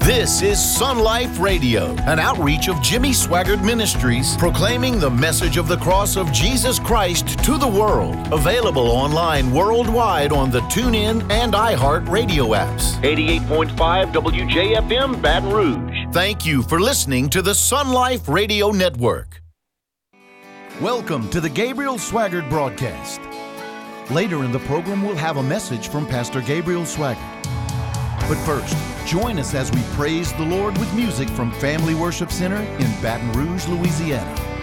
This is Sun Life Radio, an outreach of Jimmy Swaggart Ministries, proclaiming the message of the cross of Jesus Christ to the world. Available online worldwide on the TuneIn and iHeart radio apps. 88.5 WJFM Baton Rouge. Thank you for listening to the Sun Life Radio Network. Welcome to the Gabriel Swaggart broadcast. Later in the program, we'll have a message from Pastor Gabriel Swaggart. But first, join us as we praise the Lord with music from Family Worship Center in Baton Rouge, Louisiana.